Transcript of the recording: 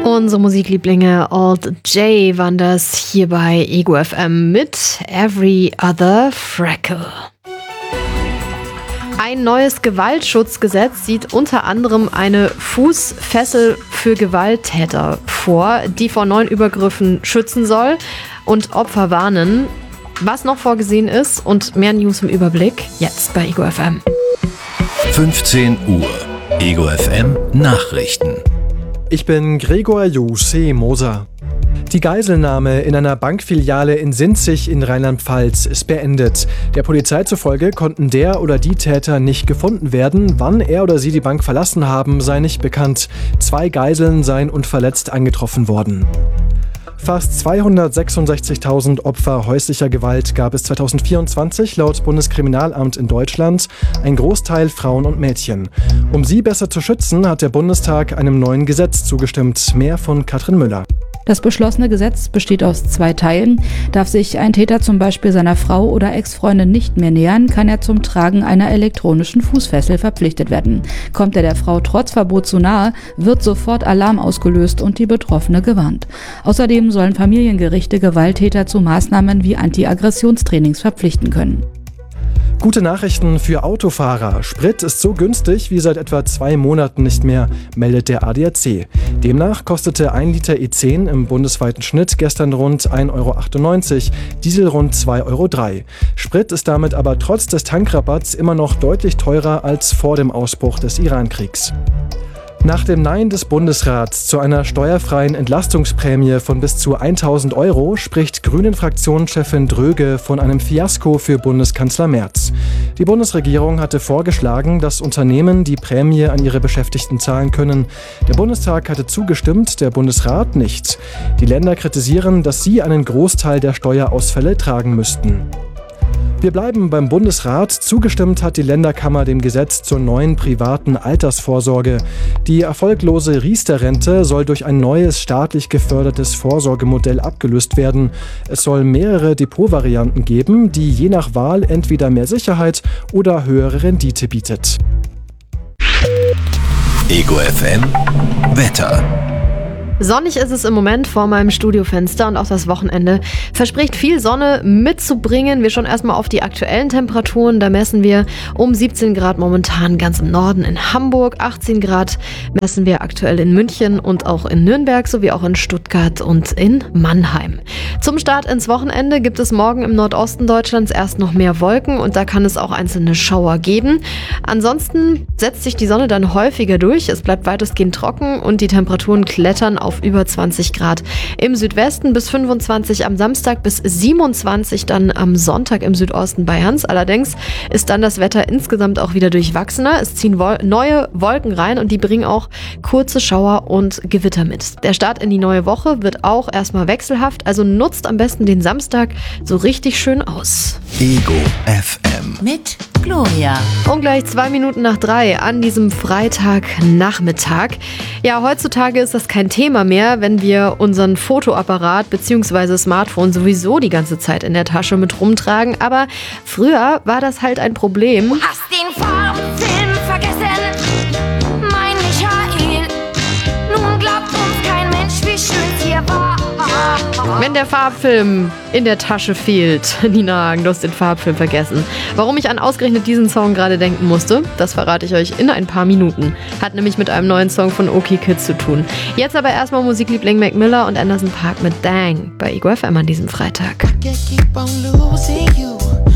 Unsere Musiklieblinge Alt J waren das hier bei Ego FM mit Every Other Freckle. Ein neues Gewaltschutzgesetz sieht unter anderem eine Fußfessel für Gewalttäter vor, die vor neuen Übergriffen schützen soll und Opfer warnen. Was noch vorgesehen ist und mehr News im Überblick jetzt bei Ego FM. 15 Uhr. Ego FM Nachrichten. Ich bin Gregor Jose Moser. Die Geiselnahme in einer Bankfiliale in Sinzig in Rheinland-Pfalz ist beendet. Der Polizei zufolge konnten der oder die Täter nicht gefunden werden. Wann er oder sie die Bank verlassen haben, sei nicht bekannt. 2 Geiseln seien unverletzt angetroffen worden. Fast 266.000 Opfer häuslicher Gewalt gab es 2024 laut Bundeskriminalamt in Deutschland, ein Großteil Frauen und Mädchen. Um sie besser zu schützen, hat der Bundestag einem neuen Gesetz zugestimmt. Mehr von Katrin Müller. Das beschlossene Gesetz besteht aus 2 Teilen. Darf sich ein Täter zum Beispiel seiner Frau oder Ex-Freundin nicht mehr nähern, kann er zum Tragen einer elektronischen Fußfessel verpflichtet werden. Kommt er der Frau trotz Verbot zu nahe, wird sofort Alarm ausgelöst und die Betroffene gewarnt. Außerdem sollen Familiengerichte Gewalttäter zu Maßnahmen wie Anti-Aggressionstrainings verpflichten können. Gute Nachrichten für Autofahrer. Sprit ist so günstig wie seit etwa 2 Monaten nicht mehr, meldet der ADAC. Demnach kostete 1 Liter E10 im bundesweiten Schnitt gestern rund 1,98 €, Diesel rund 2,03 €. Sprit ist damit aber trotz des Tankrabatts immer noch deutlich teurer als vor dem Ausbruch des Iran-Kriegs. Nach dem Nein des Bundesrats zu einer steuerfreien Entlastungsprämie von bis zu 1.000 € spricht Grünen-Fraktionschefin Dröge von einem Fiasko für Bundeskanzler Merz. Die Bundesregierung hatte vorgeschlagen, dass Unternehmen die Prämie an ihre Beschäftigten zahlen können. Der Bundestag hatte zugestimmt, der Bundesrat nicht. Die Länder kritisieren, dass sie einen Großteil der Steuerausfälle tragen müssten. Wir bleiben beim Bundesrat. Zugestimmt hat die Länderkammer dem Gesetz zur neuen privaten Altersvorsorge. Die erfolglose Riester-Rente soll durch ein neues staatlich gefördertes Vorsorgemodell abgelöst werden. Es soll mehrere Depotvarianten geben, die je nach Wahl entweder mehr Sicherheit oder höhere Rendite bietet. Ego FM Wetter. Sonnig ist es im Moment vor meinem Studiofenster und auch das Wochenende verspricht viel Sonne mitzubringen. Wir schauen erstmal auf die aktuellen Temperaturen. Da messen wir um 17 Grad momentan ganz im Norden in Hamburg. 18 Grad messen wir aktuell in München und auch in Nürnberg sowie auch in Stuttgart und in Mannheim. Zum Start ins Wochenende gibt es morgen im Nordosten Deutschlands erst noch mehr Wolken und da kann es auch einzelne Schauer geben. Ansonsten setzt sich die Sonne dann häufiger durch. Es bleibt weitestgehend trocken und die Temperaturen klettern auf über 20 Grad im Südwesten, bis 25 am Samstag, bis 27 dann am Sonntag im Südosten Bayerns. Allerdings ist dann das Wetter insgesamt auch wieder durchwachsener. Es ziehen neue Wolken rein und die bringen auch kurze Schauer und Gewitter mit. Der Start in die neue Woche wird auch erstmal wechselhaft, also nutzt am besten den Samstag so richtig schön aus. Ego FM mit Gloria. Und gleich 2 Minuten nach 3 an diesem Freitagnachmittag. Ja, heutzutage ist das kein Thema mehr, wenn wir unseren Fotoapparat bzw. Smartphone sowieso die ganze Zeit in der Tasche mit rumtragen. Aber früher war das halt ein Problem. Du hast den Farbfilm vergessen, mein Michael. Nun glaubt uns kein Mensch, wie schön's hier war. Wenn der Farbfilm in der Tasche fehlt. Nina Hagen, du hast den Farbfilm vergessen. Warum ich an ausgerechnet diesen Song gerade denken musste, das verrate ich euch in ein paar Minuten. Hat nämlich mit einem neuen Song von OK Kids zu tun. Jetzt aber erstmal Musikliebling Mac Miller und Anderson .Paak mit Dang bei Ego FM an diesem Freitag. Keep on losing you.